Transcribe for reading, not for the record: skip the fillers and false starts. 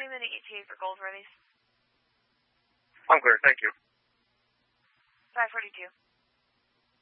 3-minute ETA for Goldsworthy's. I'm clear, thank you. 542.